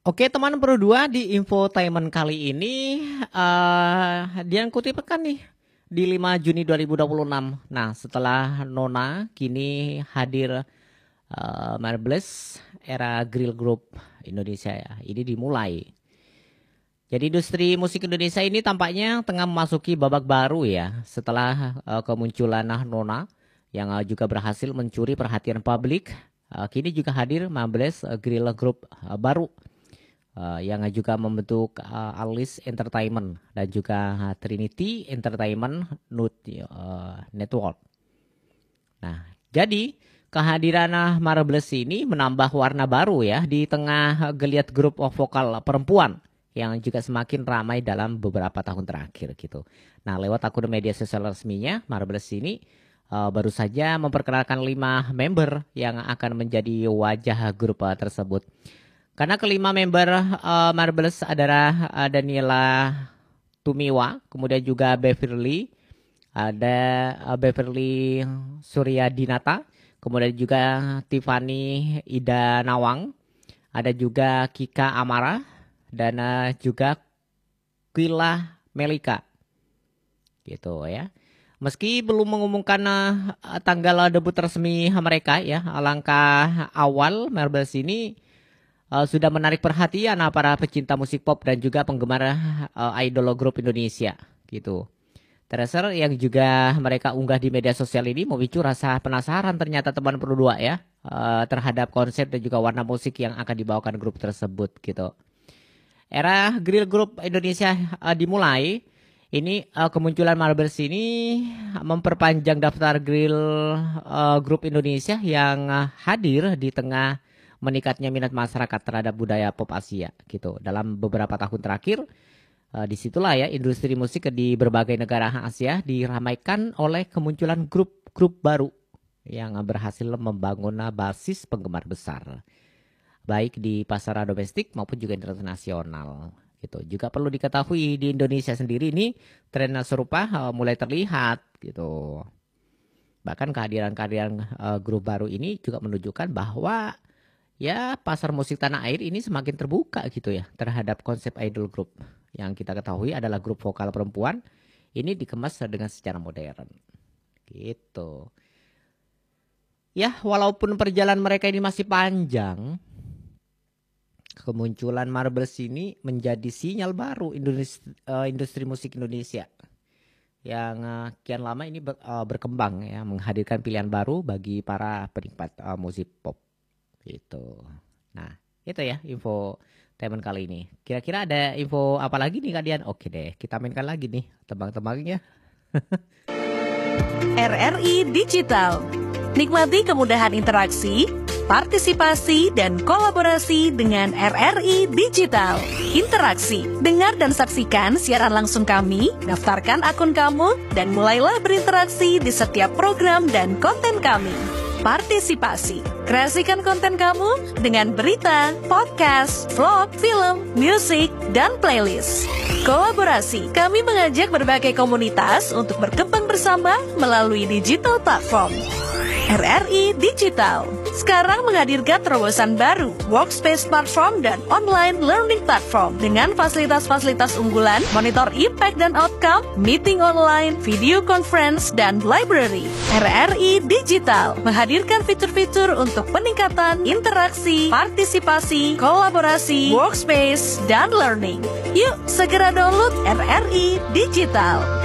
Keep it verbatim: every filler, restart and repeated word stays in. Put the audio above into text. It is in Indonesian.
Oke teman Pro dua, di infotainment kali ini uh, Dian kutipkan nih di lima Juni dua ribu dua puluh enam. Nah setelah Nona kini hadir uh, Marbles, era Grill Group Indonesia ya, ini dimulai. Jadi industri musik Indonesia ini tampaknya tengah memasuki babak baru ya, setelah uh, kemunculan Nona yang uh, juga berhasil mencuri perhatian publik. Uh, kini juga hadir Marbles uh, Grill Group uh, baru. Uh, yang juga membentuk uh, Alice Entertainment dan juga uh, Trinity Entertainment uh, Network. Nah, jadi kehadiran uh, Marbles ini menambah warna baru ya di tengah uh, geliat grup of vokal perempuan yang juga semakin ramai dalam beberapa tahun terakhir gitu. Nah, lewat akun media sosial resminya, Marbles ini uh, baru saja memperkenalkan lima member yang akan menjadi wajah grup uh, tersebut. Karena kelima member uh, Marbles adalah uh, Daniela Tumiwa, kemudian juga Beverly, ada uh, Beverly Suryadinata, kemudian juga Tiffany Ida Nawang, ada juga Kika Amara, dan uh, juga Quilla Melika, gitu ya. Meski belum mengumumkan uh, tanggal debut resmi mereka ya, alangkah awal Marbles ini Uh, sudah menarik perhatian uh, para pecinta musik pop dan juga penggemar uh, idol grup Indonesia gitu. Teaser yang juga mereka unggah di media sosial ini memicu rasa penasaran ternyata teman Pro dua ya uh, terhadap konsep dan juga warna musik yang akan dibawakan grup tersebut gitu. Era Grill Group Indonesia uh, dimulai. Ini uh, kemunculan Marbles ini memperpanjang daftar Grill uh, Group Indonesia yang uh, hadir di tengah meningkatnya minat masyarakat terhadap budaya pop Asia gitu. Dalam beberapa tahun terakhir, uh, disitulah ya industri musik di berbagai negara Asia diramaikan oleh kemunculan grup-grup baru yang berhasil membangun basis penggemar besar, baik di pasar domestik maupun juga internasional gitu. Juga perlu diketahui di Indonesia sendiri ini tren serupa uh, mulai terlihat gitu. Bahkan kehadiran-kehadiran uh, grup baru ini juga menunjukkan bahwa ya pasar musik tanah air ini semakin terbuka gitu ya terhadap konsep idol group. Yang kita ketahui adalah grup vokal perempuan ini dikemas dengan secara modern gitu. Ya walaupun perjalanan mereka ini masih panjang, kemunculan Marbles ini menjadi sinyal baru industri, uh, industri musik Indonesia yang uh, kian lama ini ber, uh, berkembang ya, menghadirkan pilihan baru bagi para penikmat uh, musik pop. Gitu. Nah, itu ya info temen kali ini. Kira-kira ada info apa lagi nih Kak Dian? Oke deh, kita mainkan lagi nih tebang-tebangnya. R R I Digital. Nikmati kemudahan interaksi, partisipasi, dan kolaborasi dengan R R I Digital. Interaksi, dengar dan saksikan siaran langsung kami, daftarkan akun kamu, dan mulailah berinteraksi di setiap program dan konten kami. Partisipasi, kreasikan konten kamu dengan berita, podcast, vlog, film, musik, dan playlist. Kolaborasi, kami mengajak berbagai komunitas untuk berkembang bersama melalui digital platform. R R I Digital sekarang menghadirkan terobosan baru, workspace platform dan online learning platform dengan fasilitas-fasilitas unggulan, monitor impact dan outcome, meeting online, video conference, dan library. R R I Digital menghadirkan fitur-fitur untuk peningkatan interaksi, partisipasi, kolaborasi, workspace, dan learning. Yuk segera download R R I Digital.